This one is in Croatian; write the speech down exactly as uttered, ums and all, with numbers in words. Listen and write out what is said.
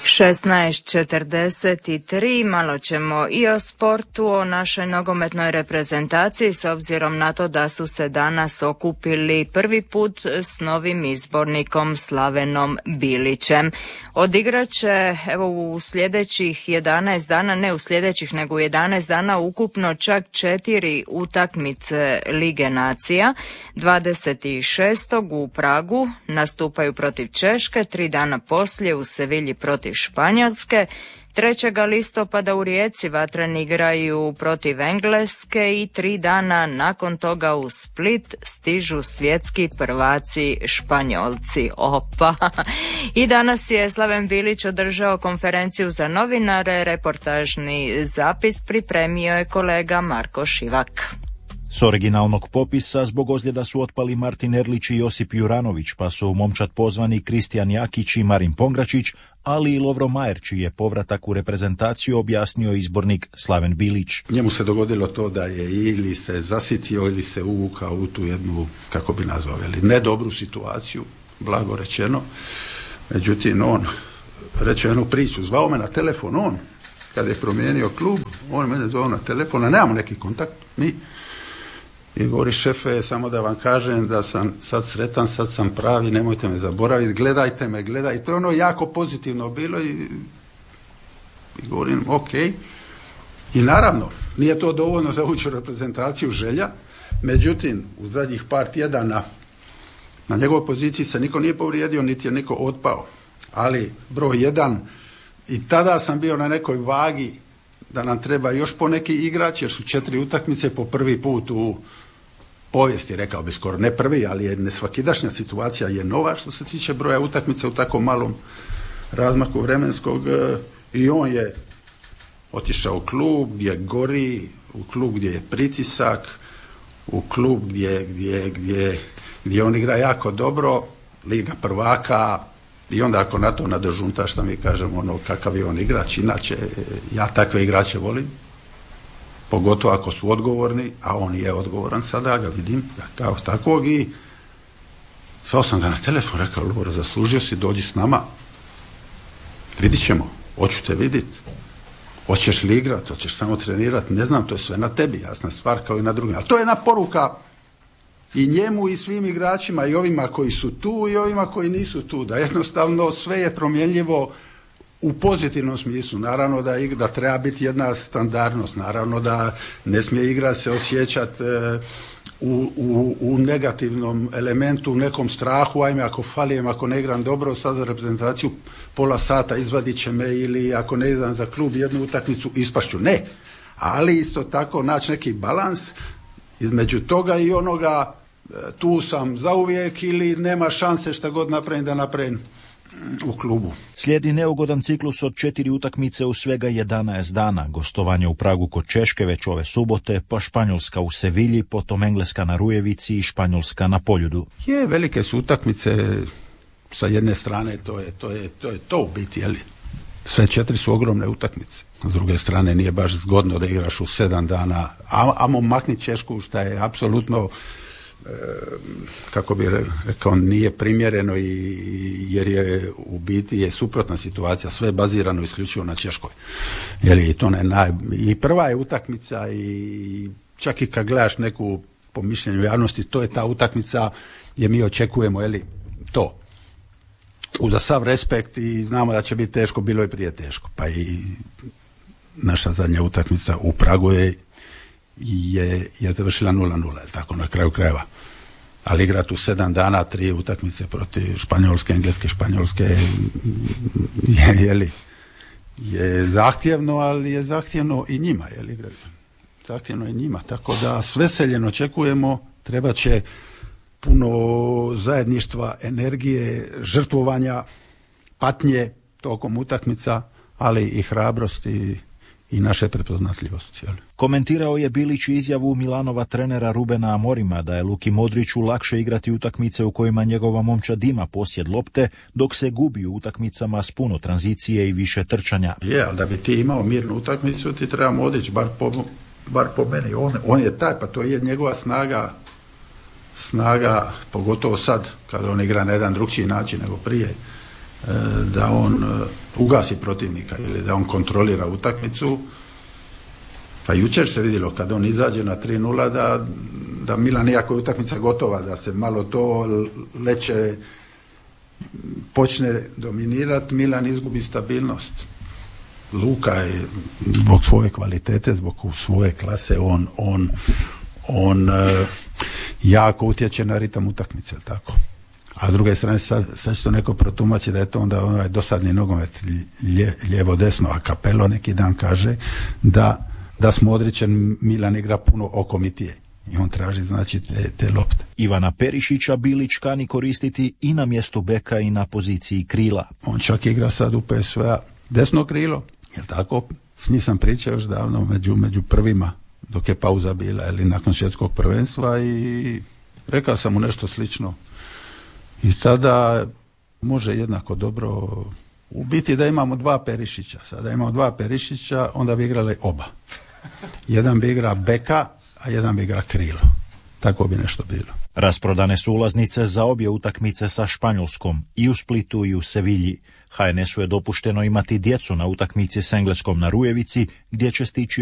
šesnaest četrdeset tri, malo ćemo i o sportu, o našoj nogometnoj reprezentaciji s obzirom na to da su se danas okupili prvi put s novim izbornikom Slavenom Bilićem. Odigrat će evo u sljedećih jedanaest dana, ne u sljedećih nego u jedanaest dana ukupno čak četiri utakmice Lige nacija. dvadeset šestog u Pragu nastupaju protiv Češke, tri dana poslije u Sevilji protiv Španjolske, trećeg listopada u Rijeci Vatreni igraju protiv Engleske i tri dana nakon toga u Split stižu svjetski prvaci Španjolci. Opa! I danas je Slaven Bilić održao konferenciju za novinare, reportažni zapis pripremio je kolega Marko Šivak. S originalnog popisa zbog ozljeda su otpali Martin Erlić i Josip Juranović, pa su u momčad pozvani Kristijan Jakić i Marin Pongračić, ali i Lovro Majer, čiji je povratak u reprezentaciju objasnio izbornik Slaven Bilić. Njemu se dogodilo to da je ili se zasitio ili se uvukao u tu jednu, kako bi nazvali, nedobru situaciju, blago rečeno. Međutim, on reče jednu priču, zvao me na telefon, on, kad je promijenio klub, on mene zvao na telefon, a nemamo neki kontakt, mi. I govori, šefe, samo da vam kažem da sam sad sretan, sad sam pravi, nemojte me zaboraviti, gledajte me, gledajte. I to je ono jako pozitivno bilo i, i govorim, ok. I naravno, nije to dovoljno za ući u reprezentaciju želja, međutim, u zadnjih par tjedana na njegovoj poziciji se niko nije povrijedio, niti je niko otpao. Ali broj jedan, i tada sam bio na nekoj vagi da nam treba još poneki igrač, jer su četiri utakmice po prvi put u povijesti, rekao bi skoro, ne prvi, ali je nesvakidašnja situacija je nova što se tiče broja utakmice u tako malom razmaku vremenskog, i on je otišao u klub gdje gori, u klub gdje je pritisak, u klub gdje, gdje, gdje, gdje on igra jako dobro, Liga prvaka. I onda ako na to nadožunta što mi kažemo ono kakav je on igrač, inače ja takve igrače volim, pogotovo ako su odgovorni, a on je odgovoran sada, ga vidim kao takvog, i zvao sam ga na telefon, rekao, Lovro, zaslužio si, dođi s nama, vidit ćemo, hoću te vidit, hoćeš li igrat, hoćeš samo trenirat, ne znam, to je sve na tebi, jasna stvar kao i na drugim, ali to je jedna poruka i njemu i svim igračima, i ovima koji su tu i ovima koji nisu tu, da jednostavno sve je promjenljivo u pozitivnom smislu. Naravno da, da treba biti jedna standardnost, naravno da ne smije igra se osjećati e, u, u, u negativnom elementu, u nekom strahu, ajme ako falijem, ako ne igram dobro, sad za reprezentaciju pola sata izvadit će me, ili ako ne igram za klub jednu utakmicu ispašću. Ne, ali isto tako naći neki balans između toga i onoga, tu sam zauvijek ili nema šanse šta god napravim da napravim u klubu. Slijedi neugodan ciklus od četiri utakmice u svega jedanaest dana. Gostovanje u Pragu kod Češke već ove subote, pa Španjolska u Sevilji, potom Engleska na Rujevici i Španjolska na Poljudu. Je, velike su utakmice, sa jedne strane to je to, je, to, je to u biti, jeli? Sve četiri su ogromne utakmice. S druge strane nije baš zgodno da igraš u sedam dana, a, amo makni Češku, što je apsolutno, e, kako bi rekao, nije primjereno, i, jer je u biti je suprotna situacija, sve je bazirano isključivo na Češkoj. Jer je to ne naj, i prva je utakmica, i čak i kad gledaš neku, po mišljenju javnosti, to je ta utakmica gdje mi očekujemo, jeli, to. Uza sav respekt i znamo da će biti teško, bilo je prije teško. Pa i naša zadnja utakmica u Pragu je, je, je završila nula nula, tako na kraju krajeva. Ali igrati u sedam dana, tri utakmice protiv Španjolske, Engleske, Španjolske je, je, li, je zahtjevno, ali je zahtjevno i njima. Je li, zahtjevno i njima, tako da s veseljem očekujemo, treba će puno zajedništva, energije, žrtvovanja, patnje tokom utakmica, ali i hrabrosti i naše prepoznatljivosti. Jel? Komentirao je Bilić izjavu Milanova trenera Rubena Amorima da je Luki Modriću lakše igrati utakmice u kojima njegova momčad ima posjed lopte, dok se gubi u utakmicama s puno tranzicije i više trčanja. Je, ali da bi ti imao mirnu utakmicu, ti treba Modrić, bar po, bar po meni. On, on je taj, pa to je njegova snaga, snaga, pogotovo sad, kada on igra na jedan drugčiji način nego prije, da on ugasi protivnika ili da on kontrolira utakmicu. Pa jučer se vidjelo kad on izađe na tri nula da, da Milan, iako je utakmica gotova, da se malo to leće počne dominirati, Milan izgubi stabilnost. Luka je zbog svoje kvalitete, zbog svoje klase, on, on, on jako utječe na ritam utakmice, tako. A s druge strane sad, sad će to neko protumači da je to onda onaj dosadni nogomet lje, lijevo-desno, a Capello neki dan kaže da da smo odrećen, Milan igra puno okomitije i on traži znači te, te lopte. Ivana Perišića Bilić kani koristiti i na mjestu beka i na poziciji krila. On čak igra sad u P S V-a desno krilo, jel tako? S njim sam pričao još davno među, među prvima dok je pauza bila ili nakon svjetskog prvenstva i rekao sam mu nešto slično. I tada može jednako dobro, u biti da imamo dva Perišića. Sada imamo dva Perišića, onda bi igrali oba. Jedan bi igra beka, a jedan bi igra krilo. Tako bi nešto bilo. Rasprodane su ulaznice za obje utakmice sa Španjolskom, i u Splitu i u Sevilji. ha en es-u je dopušteno imati djecu na utakmici s Engleskom na Rujevici, gdje će stići